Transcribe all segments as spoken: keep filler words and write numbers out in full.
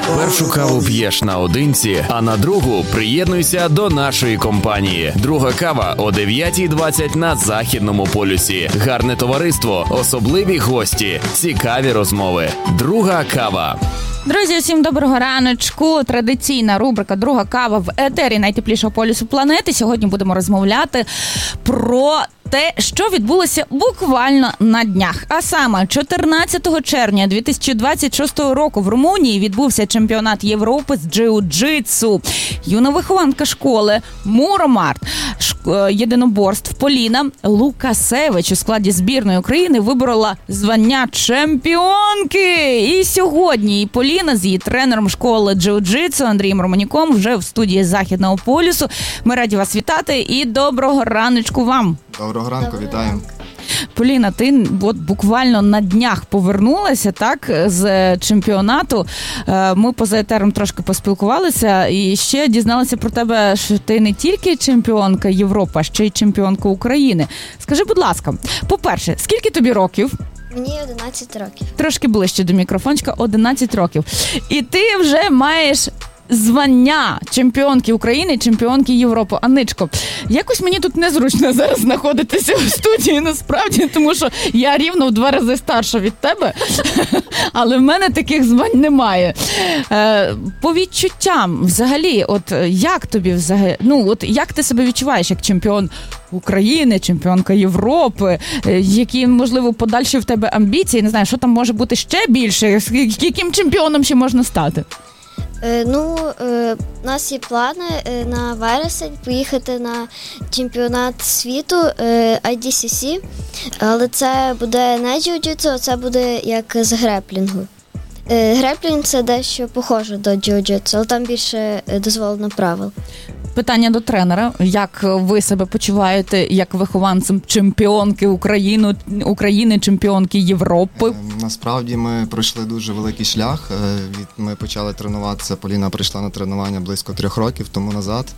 Першу каву п'єш наодинці, а на другу приєднуйся до нашої компанії. Друга кава о дев'ятій двадцять на Західному полюсі. Гарне товариство, особливі гості, цікаві розмови. Друга кава. Друзі, всім доброго раночку. Традиційна рубрика «Друга кава» в етері найтеплішого полюсу планети. Сьогодні будемо розмовляти про те, що відбулося буквально на днях. А саме, чотирнадцятого червня дві тисячі двадцять шостого року в Румунії відбувся чемпіонат Європи з джиу-джитсу. Юна вихованка школи Муромарт єдиноборств Поліна Лукасевич у складі збірної України виборола звання чемпіонки. І сьогодні і Поліна з її тренером школи джиу-джитсу Андрієм Романюком вже в студії Західного полюсу. Ми раді вас вітати і доброго раночку вам. Доброго ранку, вітаємо. Поліна, ти от буквально на днях повернулася, так, з чемпіонату. Ми поза етером трошки поспілкувалися і ще дізналися про тебе, що ти не тільки чемпіонка Європи, а ще й чемпіонка України. Скажи, будь ласка, по-перше, скільки тобі років? Мені одинадцять років. Трошки ближче до мікрофончика, одинадцять років. І ти вже маєш звання чемпіонки України, чемпіонки Європи. Аничко, якось мені тут незручно зараз знаходитися в студії, насправді, тому що я рівно в два рази старша від тебе, але в мене таких звань немає. По відчуттям, взагалі, от як тобі взагалі, ну, от як ти себе відчуваєш як чемпіон України, чемпіонка Європи, які, можливо, подальші в тебе амбіції, не знаю, що там може бути ще більше, яким чемпіоном ще можна стати? Е, ну, е, у нас є плани е, на вересень поїхати на чемпіонат світу е, ай ді сі сі, але це буде не джиу-джитсу, а це буде як з греплінгу. Е, греплінг – це дещо похоже до джиу-джитсу, але там більше дозволено правил. Питання до тренера. Як ви себе почуваєте як вихованцем чемпіонки України, України, чемпіонки Європи? Насправді ми пройшли дуже великий шлях. Ми почали тренуватися, Поліна прийшла на тренування близько трьох років тому назад.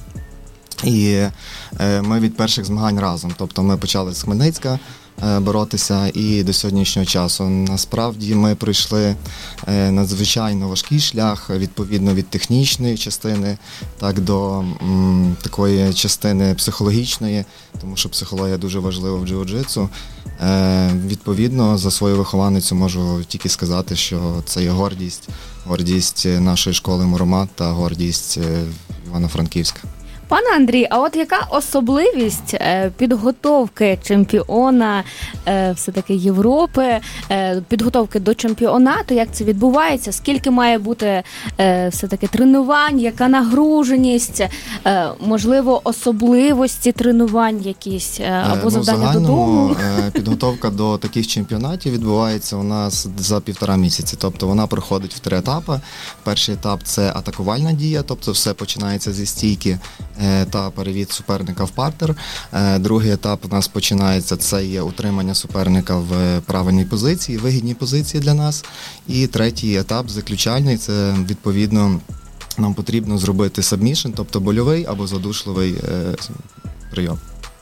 І ми від перших змагань разом. Тобто ми почали з Хмельницька боротися і до сьогоднішнього часу. Насправді ми пройшли надзвичайно важкий шлях, відповідно від технічної частини, так до м, такої частини психологічної, тому що психологія дуже важлива в джиу-джитсу. Е, відповідно, за свою вихованицю можу тільки сказати, що це є гордість, гордість нашої школи Муромат та гордість Івано-Франківська. Пане Андрій, а от яка особливість е, підготовки чемпіона е, все-таки Європи, е, підготовки до чемпіонату, як це відбувається, скільки має бути е, все-таки тренувань, яка нагруженість, е, можливо, особливості тренувань якісь, е, або ну, завдання додому? Е, підготовка до таких чемпіонатів відбувається у нас за півтора місяці, тобто вона проходить в три етапи. Перший етап – це атакувальна дія, тобто все починається зі стійки та перевід суперника в партер. Другий етап у нас починається, це є утримання суперника в правильній позиції, вигідній позиції для нас. І третій етап, заключальний, це відповідно нам потрібно зробити сабмішн, тобто больовий або задушливий прийом.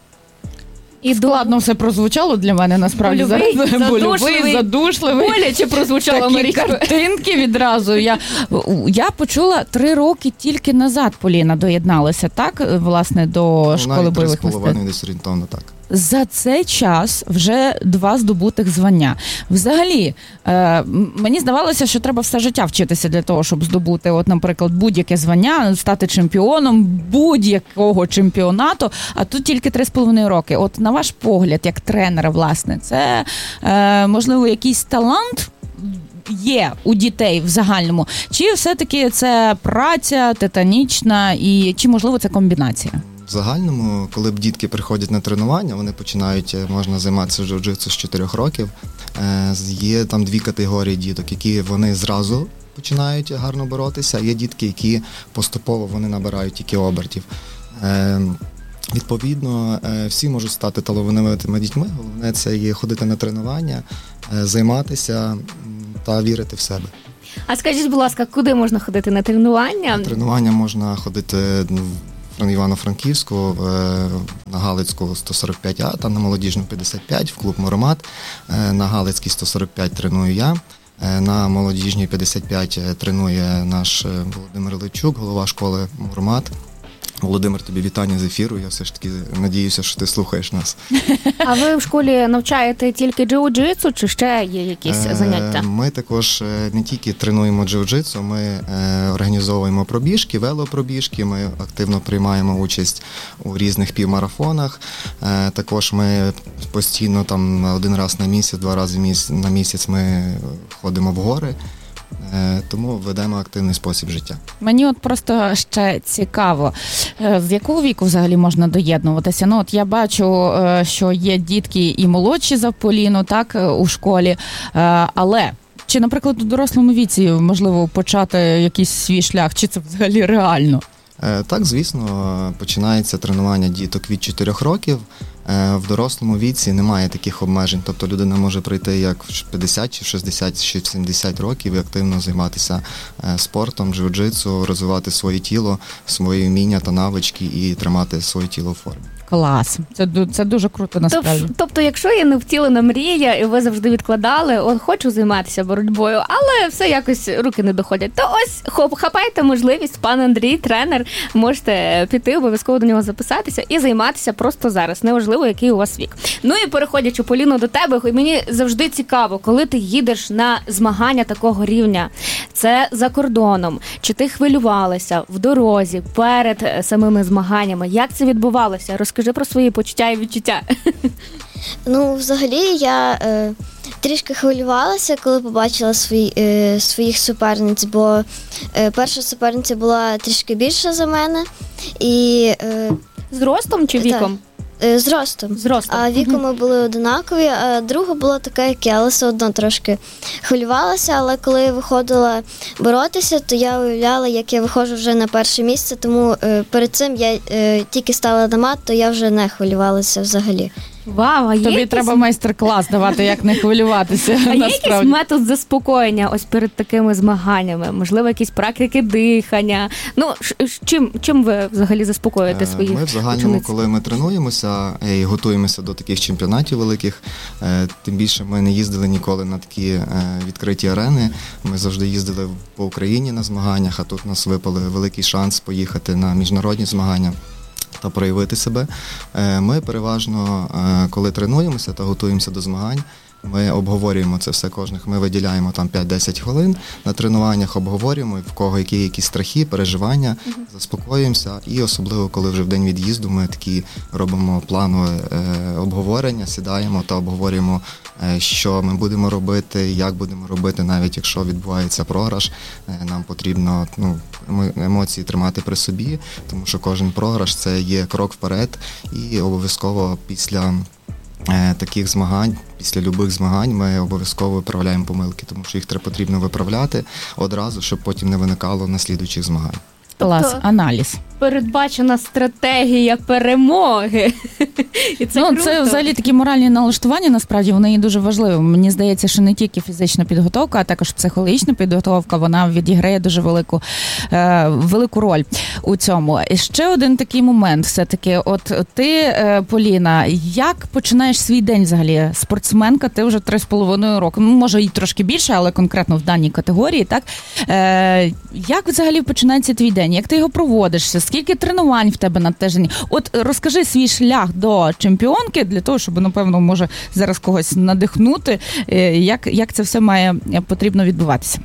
І складно все прозвучало для мене, насправді. Больовий, зараз. задушливий, Больовий, задушливий. Боляче прозвучало, Такі Марічко. картинки відразу. Я, я почула три роки тільки назад, Поліна доєдналася, так, власне, до ну, школи бойових мистецтв. Навіть три з половиною десь орієнтовно, так. За цей час вже два здобутих звання. Взагалі, е, мені здавалося, що треба все життя вчитися для того, щоб здобути, от, наприклад, будь-яке звання, стати чемпіоном будь-якого чемпіонату, а тут тільки три з половиною роки. От на ваш погляд, як тренера, власне, це, е, можливо, якийсь талант є у дітей в загальному? Чи все-таки це праця титанічна і чи, можливо, це комбінація? В загальному, коли б дітки приходять на тренування, вони починають, можна займатися джиу-джитсу з чотирьох років. Є там дві категорії діток, які вони зразу починають гарно боротися, є дітки, які поступово вони набирають тільки обертів. Відповідно, всі можуть стати талановитими дітьми, головне це є ходити на тренування, займатися та вірити в себе. А скажіть, будь ласка, куди можна ходити на тренування? На тренування можна ходити в Івано-Франківську, на Галицьку сто сорок п'ять А, там на Молодіжну п'ятдесят п'ять, в клуб Муромат. На Галицькій сто сорок п'ять треную я. Е, На молодіжній п'ятдесят п'ять тренує наш е, Володимир Левчук, голова школи Мурмат. Володимир, тобі вітання з ефіру. Я все ж таки надіюся, що ти слухаєш нас. А ви в школі навчаєте тільки джиу-джитсу, чи ще є якісь Е, заняття? Ми також е, не тільки тренуємо джиу-джитсу, ми е, організовуємо пробіжки, велопробіжки, ми активно приймаємо участь у різних півмарафонах. Е, Також ми постійно там один раз на місяць, два рази міс- на місяць ми ходимо в гори. Е, Тому ведемо активний спосіб життя. Мені от просто ще цікаво, е, з якого віку взагалі можна доєднуватися? Ну, от я бачу, е, що є дітки і молодші за Поліну, так, е, у школі, е, але чи, наприклад, у дорослому віці можливо почати якийсь свій шлях, чи це взагалі реально? Е, Так, звісно, починається тренування діток від чотирьох років. Е, В дорослому віці немає таких обмежень, тобто людина може прийти як в п'ятдесят, чи в шістдесят, чи в сімдесят років і активно займатися е, спортом, джиу-джитсу, розвивати своє тіло, свої вміння та навички і тримати своє тіло в формі. Клас. Це, ду- це дуже круто насправді. Тоб- Тобто, якщо є невтілена мрія, і ви завжди відкладали, от хочу займатися боротьбою, але все якось руки не доходять, то ось хоп, хапайте можливість, пан Андрій, тренер, можете піти, обов'язково до нього записатися і займатися просто зараз, неважливо, який у вас вік. Ну і переходячи, Поліно, до тебе, мені завжди цікаво, коли ти їдеш на змагання такого рівня, це за кордоном, чи ти хвилювалася в дорозі, перед е, самими змаганнями, як це відбувалося? Розкажи про свої почуття і відчуття. Ну, взагалі, я е, трішки хвилювалася, коли побачила свої, е, своїх суперниць, бо е, перша суперниця була трішки більша за мене, і е, З ростом чи Так. віком? е, з ростом. З ростом. А віком ми були одинакові, а друга була така, як я, але все одно трошки хвилювалася. Але коли я виходила боротися, то я уявляла, як я виходжу вже на перше місце, тому е, перед цим я е, тільки стала на мат, то я вже не хвилювалася взагалі. Вау, а є Тобі якийсь, треба майстер-клас давати, як не хвилюватися. а є якийсь насправді. метод заспокоєння ось перед такими змаганнями? Можливо, якісь практики дихання? Ну, ш- ш- чим, чим ви взагалі заспокоюєте Е, своїх Ми в загальному, учениць? коли ми тренуємося і готуємося до таких чемпіонатів великих, е, тим більше ми не їздили ніколи на такі е, відкриті арени. Ми завжди їздили по Україні на змаганнях, а тут у нас випали великий шанс поїхати на міжнародні змагання та проявити себе. Е, Ми переважно, е, коли тренуємося та готуємося до змагань, ми обговорюємо це все кожних. Ми виділяємо там п'ять-десять хвилин на тренуваннях, обговорюємо, в кого які якісь страхи, переживання, заспокоюємося. І особливо, коли вже в день від'їзду, ми такі робимо планове е, обговорення, сідаємо та обговорюємо, е, що ми будемо робити, як будемо робити, навіть якщо відбувається програш. Е, нам потрібно ну, емо- емоції тримати при собі, тому що кожен програш – це є крок вперед, і обов'язково після е, таких змагань, після любих змагань ми обов'язково виправляємо помилки, тому що їх треба потрібно виправляти одразу, щоб потім не виникало наслідуючих змагань. Клас, Тобто- аналіз. Передбачена стратегія перемоги. І це ну, круто. це взагалі такі моральні налаштування, насправді, вони є дуже важливі. Мені здається, що не тільки фізична підготовка, а також психологічна підготовка, вона відіграє дуже велику, е, велику роль у цьому. І ще один такий момент все-таки. От ти, е, Поліна, як починаєш свій день взагалі? Спортсменка, ти вже три з половиною роки, ну, може і трошки більше, але конкретно в даній категорії, так? Е, як взагалі починається твій день? Як ти його проводиш? Скільки тренувань в тебе на тиждень? От розкажи свій шлях до чемпіонки для того, щоб, напевно, може зараз когось надихнути. Е, Як, як це все має е, потрібно відбуватися?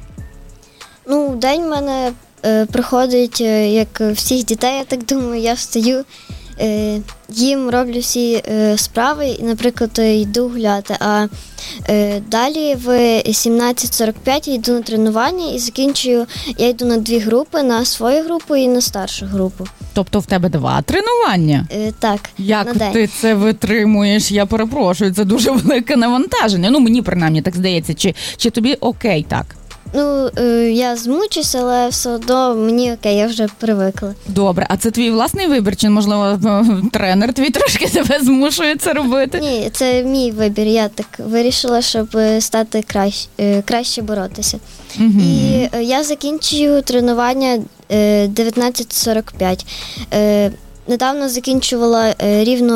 Ну, день в мене е, приходить, е, як всіх дітей, я так думаю, я встаю, е, їм роблю всі е, справи, і, наприклад, е, йду гуляти. А е, далі в сімнадцять сорок п'ять я йду на тренування і закінчую, я йду на дві групи, на свою групу і на старшу групу. Тобто в тебе два тренування? Е, так, на Як день. ти це витримуєш? Я перепрошую, це дуже велике навантаження. Ну, мені принаймні так здається. Чи, чи тобі окей так? Ну, е, я змучусь, але все одно мені окей, я вже привикла. Добре, а це твій власний вибір? Чи, можливо, тренер твій трошки тебе змушує це робити? Ні, це мій вибір, я так вирішила, щоб е, стати краще, е, краще боротися. Мгм. І е, я закінчую тренування е, дев'ятнадцять сорок п'ять. Е, недавно закінчувала е, рівно